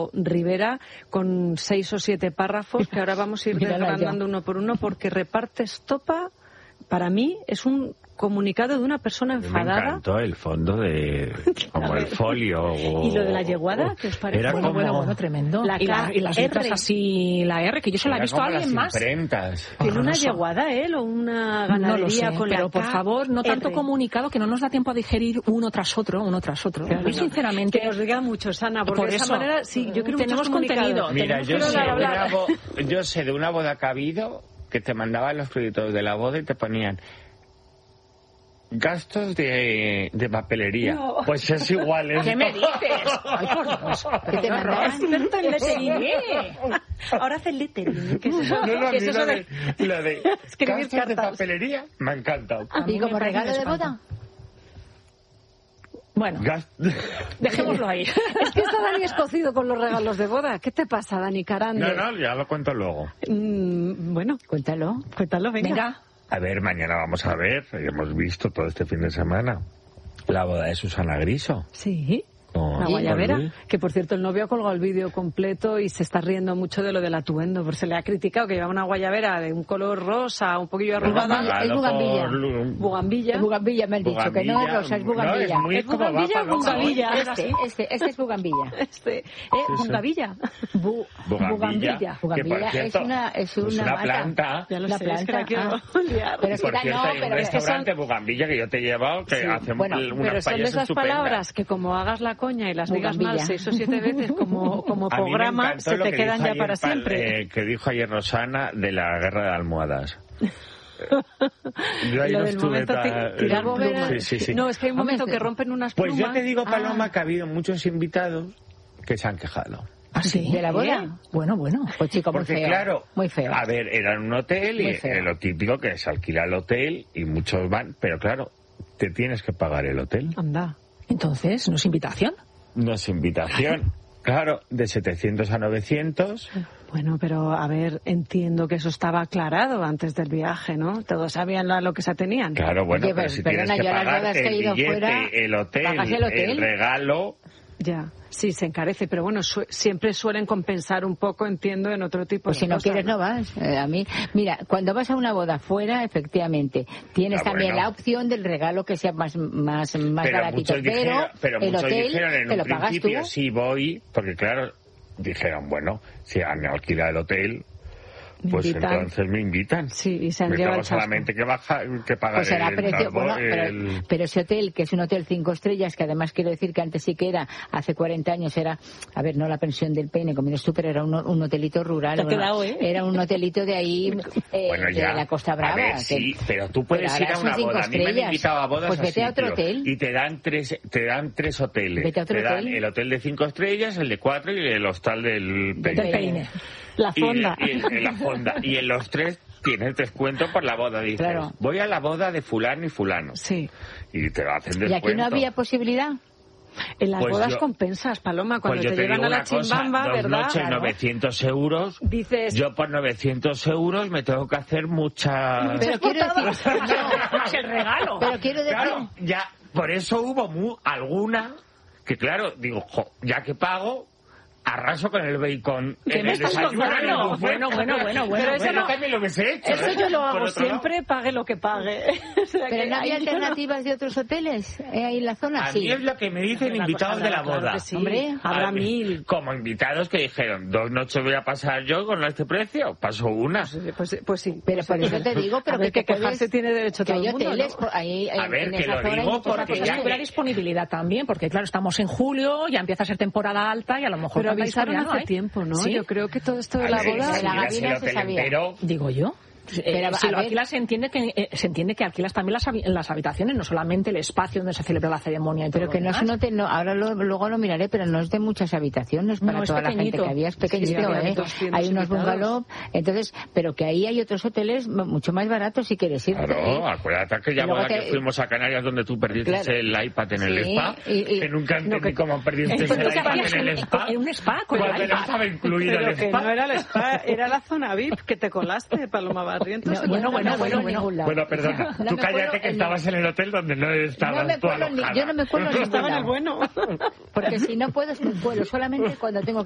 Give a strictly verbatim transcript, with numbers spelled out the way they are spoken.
Diego Rivera con seis o siete párrafos que ahora vamos a ir desgranando uno por uno, porque reparte estopa, para mí es un comunicado de una persona enfadada. Me encantó el fondo de como el folio. O... ¿Y lo de la yeguada? ¿Qué os parece? Era bueno, como... bueno, bueno, tremendo. La y, la, y las letras así, la R, que yo se la he visto a alguien más. Imprentas. ¿Tiene una yeguada él o una ganadería no lo sé, con pero la por K favor, no tanto R. comunicado que no nos da tiempo a digerir uno tras otro, uno tras otro. Claro, y sinceramente... Que nos diga mucho, Sana, porque por de esa eso, manera, sí, yo creo tenemos contenido. Mira, yo sé, hablar, hablar. una bo... yo sé de una boda que ha habido que te mandaban los créditos de la boda y te ponían gastos de, de papelería. No. Pues es igual. ¿eh? ¿Qué me dices? Ay, por Dios. ¿Qué te mandaba? Experto en lettering. Ahora hace lettering. ¿Qué es eso? No, no, ¿Qué es eso lo de, de, lo de gastos cartas de papelería me ha encantado. ¿Y como regalo de boda? Bueno, Gast... dejémoslo ahí. Es que está Dani escocido con los regalos de boda. ¿Qué te pasa, Dani Carande? No, no, ya lo cuento luego. Mm, bueno, cuéntalo. Cuéntalo, venga. venga. A ver, mañana vamos a ver, hemos visto todo este fin de semana, la boda de Susana Griso. Sí, con, la guayabera, con que por cierto el novio ha colgado el vídeo completo y se está riendo mucho de lo del atuendo, porque se le ha criticado que lleva una guayabera de un color rosa, un poquillo arrugada. Es bugambilla. Por... Bugambilla. Es bugambilla, me han dicho, bugambilla, que no es rosa, es bugambilla. No, es muy ¿Es bugambilla o bugambilla? Este, este, este es bugambilla. Este, ¿eh? Sí, sí. ¿Bugambilla? Bu, Bugambilla. Bugambilla cierto, es una, es una, es una mata. planta. Ya lo La sé, planta. es que la quiero Ah. liar. Pero es Por que cierto, no, hay un pero es que restaurante son... Bugambilla que yo te he llevado que Sí, hace bueno, unas Pero son de payas esas estupendas. palabras que como hagas la coña y las digas mal Bugambilla. seis o siete veces como, como A mí me programa, encantó se lo te que quedan dijo ya ayer para Pal- siempre. eh, que dijo ayer Rosana de la guerra de almohadas. Yo ahí Lo no del estuve momento tan- ti- tirar eh, plumas. sí, sí, sí. No, es que hay un momento Hombre, que rompen unas Pues plumas. yo te digo, Paloma, Ah. que ha habido muchos invitados que se han quejado. ¿Ah, sí? ¿De la boda? ¿Eh? Bueno, bueno. Pues chico, muy Porque feo. claro, Muy feo. a ver, era en un hotel Muy y feo. eh, lo típico que se alquila el hotel y muchos van, pero claro, te tienes que pagar el hotel. Anda. Entonces, ¿no es invitación? No es invitación. Claro, de setecientos a novecientos. Bueno, pero a ver, entiendo que eso estaba aclarado antes del viaje, ¿no? Todos sabían a lo que se atenían. Claro, bueno, Oye, pero pero si perdona, tienes que yo a las pagar bodas que he el ido billete, fuera, el hotel, ¿pagas el hotel? el regalo... Ya, sí, se encarece, pero bueno, su- siempre suelen compensar un poco, entiendo, en otro tipo Pues de si no cosas, quieres no vas. Eh, a mí, mira, cuando vas a una boda fuera, efectivamente, tienes Ah, también bueno. la opción del regalo que sea más más más pero baratito, muchos dijeron, pero, pero el muchos hotel dijeron en te un lo pagas tú. principio sí voy, porque claro, dijeron, bueno, si han alquilado el hotel, Me pues invitan. entonces me invitan. Sí, y se han Me llevado tengo el chasco. solamente que bajar, que pagar Pues será el, precio, bueno, pero, el- pero ese hotel, que es un hotel cinco estrellas, que además quiero decir que antes sí que era, hace cuarenta años era, a ver, no la pensión del Peine, como dices tú, pero era un, un hotelito rural. Te ha bueno, quedado, ¿eh? Era un hotelito de ahí, eh, Bueno, de ya, la Costa Brava. a ver, que- sí, pero tú puedes pero ir a ahora una son cinco boda. A mí me han estrellas. invitado a bodas Pues vete a otro sitios hotel. y te dan tres, te dan tres hoteles. Vete a otro te dan hotel. el hotel de cinco estrellas, el de cuatro y el hostal del Del Peine. Del peine. La Y, fonda. y en, en la fonda. Y en los tres tienes descuento por la boda. Dices, Claro. voy a la boda de fulano y fulano. Sí. Y te lo hacen ¿Y descuento. aquí no había posibilidad? En las Pues bodas yo- compensas, Paloma, cuando Pues yo te, te llevan digo a la una cosa, chimbamba, dos ¿verdad? noches, Claro. novecientos euros. Dices, Yo por novecientos euros me tengo que hacer mucha... Pero quiero decir, no, Más el regalo. pero quiero decir, Claro, ya, por eso hubo mu- alguna que claro, digo, jo, ya que pago, arraso con el bacon ¿Qué en me el estás desayuno, en el contando? buffet. Bueno, bueno, bueno, bueno. Pero eso Pero no- también lo hubiese hecho. eso ¿eh? yo lo Por hago otro lado. siempre, pague lo que pague. O sea pero que no había ahí yo- alternativas de otros hoteles eh, ahí en la zona, A sí. mí es lo que me dicen Una invitados cosa de la rara, claro boda. que sí. Hombre, habrá A mí, mil. Como invitados que dijeron, dos noches voy a pasar yo con este precio, paso una. Pues, pues sí. Pero por eso te digo, pero A ver, que, que te puedes- quejarse tiene derecho que todo hay el mundo, hoteles ¿no? por ahí A en, ver, en que esa lo zona hay digo muchos porque Pues ya hay hoteles. la disponibilidad también, porque claro, estamos en julio, ya empieza a ser temporada alta y a lo mejor Pero tanta avisaron historia no hace hay. tiempo, ¿no? ¿Sí? Yo creo que todo esto de A la ver, boda... si la miras el Gavina se hotel sabía. entero, Digo yo. Pero, Eh, si a lo ver- alquilas, se entiende que eh, se entiende que alquilas también las, habi- las habitaciones, no solamente el espacio donde se celebra la ceremonia y todo Pero lo que no es demás. un hotel, no, ahora lo- luego lo miraré, pero no es de muchas habitaciones para No, es toda la gente pequeñito. que había, es pequeñito, Sí, había ¿eh? doscientos Hay unos invitados. bungalow, entonces, pero que ahí hay otros hoteles m- mucho más baratos si quieres ir. Claro, acuérdate aquella Y luego boda te- que fuimos a Canarias donde tú perdiste Claro. el iPad en el Sí, spa, y- y- que nunca entendí no, que- cómo perdiste Es el porque iPad habías en el un- spa. en un spa con el Cuando no iPad. estaba incluido Pero el que spa. no era el spa, era la zona V I P que te colaste, Paloma Barrientos. No, en yo la no zona me V I P. cuelo en ningún lado. Bueno, perdona, No tú me cállate cuelo que en- estabas en el hotel donde no estabas No me tú cuelo ni- alojada. yo no me cuelo en ningún Estaba en el lado. bueno. Porque si no puedo, es que cuelo solamente cuando tengo que